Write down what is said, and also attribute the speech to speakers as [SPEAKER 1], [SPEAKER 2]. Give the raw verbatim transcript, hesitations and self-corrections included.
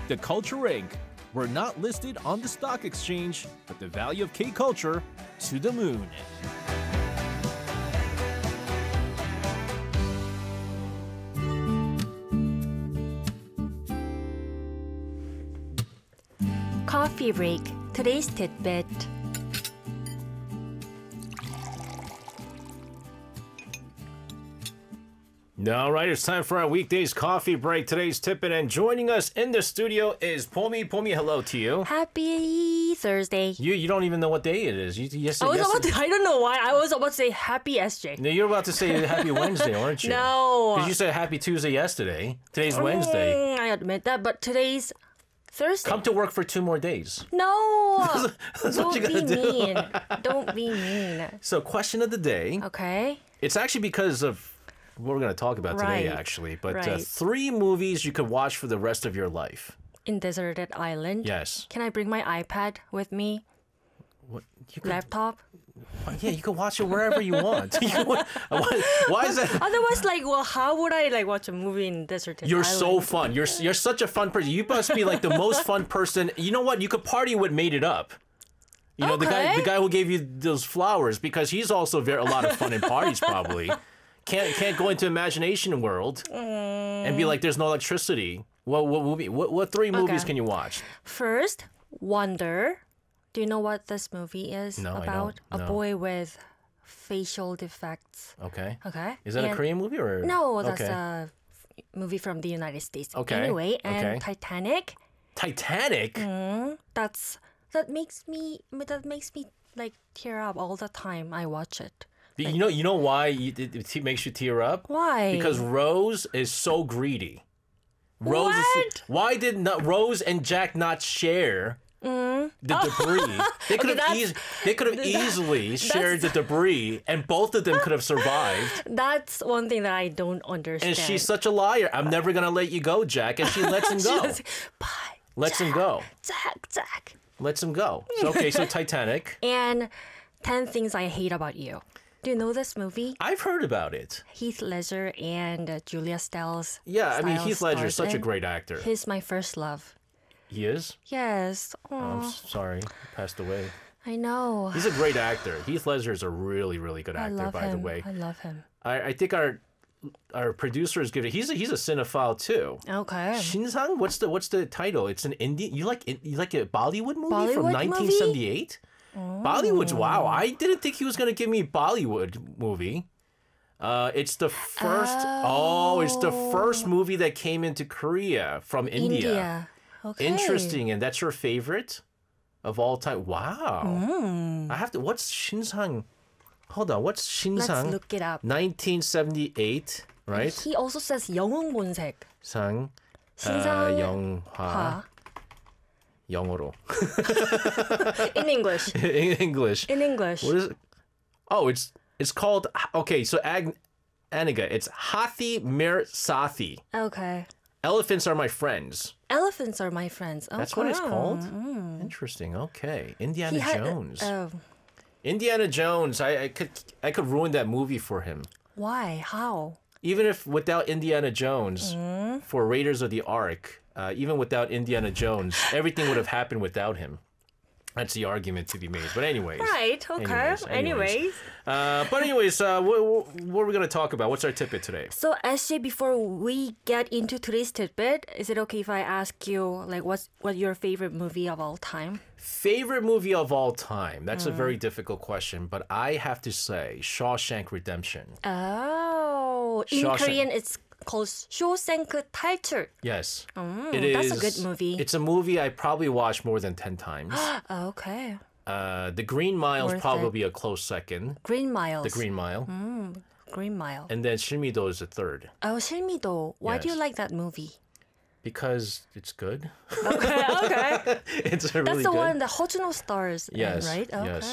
[SPEAKER 1] The Culture Incorporated. We're not listed on the stock exchange, but the value of K-Culture to the moon.
[SPEAKER 2] Coffee break. Today's tidbit.
[SPEAKER 3] All right, it's time for our weekdays coffee break. Today's tipping, and joining us in the studio is Pomi. Pomi, hello to you.
[SPEAKER 2] Happy Thursday.
[SPEAKER 3] You you don't even know what day it is. You, you,
[SPEAKER 2] I was about to, I don't know why. I was about to say happy S J.
[SPEAKER 3] No, you're about to say Happy Wednesday, aren't you?
[SPEAKER 2] No.
[SPEAKER 3] Because you said Happy Tuesday yesterday. Today's Wednesday.
[SPEAKER 2] Mm, I admit that, but today's Thursday.
[SPEAKER 3] Come to work for two more days.
[SPEAKER 2] No.
[SPEAKER 3] That's
[SPEAKER 2] Don't
[SPEAKER 3] what you
[SPEAKER 2] be
[SPEAKER 3] gotta do.
[SPEAKER 2] mean. Don't be mean.
[SPEAKER 3] So, question of the day.
[SPEAKER 2] Okay.
[SPEAKER 3] It's actually because of what we're going to talk about today,
[SPEAKER 2] Right.
[SPEAKER 3] actually. But uh,
[SPEAKER 2] Right.
[SPEAKER 3] three movies you could watch for the rest of your life.
[SPEAKER 2] In deserted island.
[SPEAKER 3] Yes.
[SPEAKER 2] Can I bring my iPad with me?
[SPEAKER 3] What, you could,
[SPEAKER 2] Laptop?
[SPEAKER 3] yeah, you can watch it wherever you want. You can wa- why, why is that?
[SPEAKER 2] Otherwise, like, well, how would I like watch a movie in deserted
[SPEAKER 3] You're
[SPEAKER 2] island?
[SPEAKER 3] so fun. You're you're such a fun person. You must be like the most fun person. You know what? You could party with Made It Up. You know the guy
[SPEAKER 2] Okay.
[SPEAKER 3] the guy who gave you those flowers, because he's also very a lot of fun in parties probably. Can't can't go into imagination world and be like there's no electricity. What what movie? What what three movies
[SPEAKER 2] Okay.
[SPEAKER 3] can you watch?
[SPEAKER 2] First, Wonder. Do you know what this movie is
[SPEAKER 3] No, I
[SPEAKER 2] about?
[SPEAKER 3] don't.
[SPEAKER 2] A
[SPEAKER 3] No.
[SPEAKER 2] boy with facial defects.
[SPEAKER 3] Okay.
[SPEAKER 2] Okay.
[SPEAKER 3] Is that a
[SPEAKER 2] And-
[SPEAKER 3] Korean movie or
[SPEAKER 2] No, that's
[SPEAKER 3] okay.
[SPEAKER 2] a f- movie from the United States.
[SPEAKER 3] Okay,
[SPEAKER 2] Anyway, and
[SPEAKER 3] okay.
[SPEAKER 2] Titanic.
[SPEAKER 3] Titanic?
[SPEAKER 2] That's that makes me that makes me like tear up all the time I watch it.
[SPEAKER 3] You know you know why you, it, it makes you tear up?
[SPEAKER 2] Why?
[SPEAKER 3] Because Rose is so greedy. Rose is,
[SPEAKER 2] What?
[SPEAKER 3] why did not Rose and Jack not share the debris? They could have
[SPEAKER 2] that's-
[SPEAKER 3] eas- they could have easily shared the debris, and both of them could have survived.
[SPEAKER 2] That's one thing that I don't understand.
[SPEAKER 3] And she's such a liar. I'm never gonna let you go, Jack. And she lets him
[SPEAKER 2] She
[SPEAKER 3] go.
[SPEAKER 2] was, Bye.
[SPEAKER 3] Lets him go.
[SPEAKER 2] Jack, Jack.
[SPEAKER 3] Lets him go. So okay, so Titanic.
[SPEAKER 2] And ten things I hate about you. Do you know this movie?
[SPEAKER 3] I've heard about it.
[SPEAKER 2] Heath Ledger and uh, Julia Stiles.
[SPEAKER 3] Yeah, I mean
[SPEAKER 2] Stiles
[SPEAKER 3] Heath Ledger is
[SPEAKER 2] stars
[SPEAKER 3] such a
[SPEAKER 2] in.
[SPEAKER 3] great actor.
[SPEAKER 2] He's my first love.
[SPEAKER 3] He is.
[SPEAKER 2] Yes.
[SPEAKER 3] I'm
[SPEAKER 2] Aw,
[SPEAKER 3] s- sorry, he passed away.
[SPEAKER 2] I know.
[SPEAKER 3] He's a great actor. Heath Ledger is a really, really good
[SPEAKER 2] I
[SPEAKER 3] actor,
[SPEAKER 2] love
[SPEAKER 3] by
[SPEAKER 2] him.
[SPEAKER 3] the way.
[SPEAKER 2] I love him.
[SPEAKER 3] I, I think our our producer is good. He's a, he's a cinephile too.
[SPEAKER 2] Okay.
[SPEAKER 3] Shinsang, what's the what's the title? It's an Indian. You like you like a Bollywood movie
[SPEAKER 2] Bollywood
[SPEAKER 3] from
[SPEAKER 2] movie?
[SPEAKER 3] nineteen seventy-eight? Bollywood's wow. I didn't think he was gonna give me a Bollywood movie. Uh, it's the first. Oh. it's the first movie that came into Korea from India.
[SPEAKER 2] India. Okay.
[SPEAKER 3] Interesting, and that's your favorite of all time. Wow.
[SPEAKER 2] Hmm.
[SPEAKER 3] I have to. What's Shinsang? Hold on. What's
[SPEAKER 2] Let's
[SPEAKER 3] Shinsang?
[SPEAKER 2] look it up.
[SPEAKER 3] nineteen seventy-eight, right?
[SPEAKER 2] He also says 영웅본색.
[SPEAKER 3] 상
[SPEAKER 2] 신상
[SPEAKER 3] 영화
[SPEAKER 2] 화.
[SPEAKER 3] 영어로
[SPEAKER 2] In English.
[SPEAKER 3] in English.
[SPEAKER 2] In English.
[SPEAKER 3] What is it? Oh, it's it's called okay. So Ag, Aniga, it's Hathi Mir Sathi.
[SPEAKER 2] Okay.
[SPEAKER 3] Elephants are my friends.
[SPEAKER 2] Elephants are my friends.
[SPEAKER 3] That's
[SPEAKER 2] okay.
[SPEAKER 3] what it's called. Interesting. Okay, Indiana
[SPEAKER 2] He had,
[SPEAKER 3] Jones.
[SPEAKER 2] Uh,
[SPEAKER 3] Indiana Jones. I, I could I could ruin that movie for him.
[SPEAKER 2] why? How?
[SPEAKER 3] Even if without Indiana Jones
[SPEAKER 2] Mm-hmm.
[SPEAKER 3] for Raiders of the Ark, uh, even without Indiana Jones, everything would have happened without him. That's the argument to be made. But anyways.
[SPEAKER 2] Right. Okay.
[SPEAKER 3] Anyways.
[SPEAKER 2] Anyways.
[SPEAKER 3] anyways. Uh, but anyways, uh, what, what are we going to talk about? What's our tidbit today?
[SPEAKER 2] So, S J, before we get into today's tidbit, is it okay if I ask you, like, what's what your favorite movie of all time?
[SPEAKER 3] Favorite movie of all time? That's
[SPEAKER 2] Mm.
[SPEAKER 3] a very difficult question, but I have to say Shawshank Redemption.
[SPEAKER 2] Oh, in
[SPEAKER 3] Shawshank.
[SPEAKER 2] Korean, it's called 쇼생크 탈출.
[SPEAKER 3] Yes. it
[SPEAKER 2] Mm, that's a
[SPEAKER 3] is-
[SPEAKER 2] good movie.
[SPEAKER 3] It's a movie I probably watched more than ten times.
[SPEAKER 2] Okay.
[SPEAKER 3] uh, The Green Mile's
[SPEAKER 2] Worth
[SPEAKER 3] probably a close second.
[SPEAKER 2] Green Miles.
[SPEAKER 3] The Green Mile.
[SPEAKER 2] Green Mile.
[SPEAKER 3] And then Shimido is the third.
[SPEAKER 2] Oh, 실미도. Why do you
[SPEAKER 3] Yes.
[SPEAKER 2] like that movie?
[SPEAKER 3] Because it's good.
[SPEAKER 2] Okay, okay.
[SPEAKER 3] it's a really
[SPEAKER 2] That's the
[SPEAKER 3] good.
[SPEAKER 2] one that Hojuno stars in,
[SPEAKER 3] Yes,
[SPEAKER 2] right? Okay.
[SPEAKER 3] yes.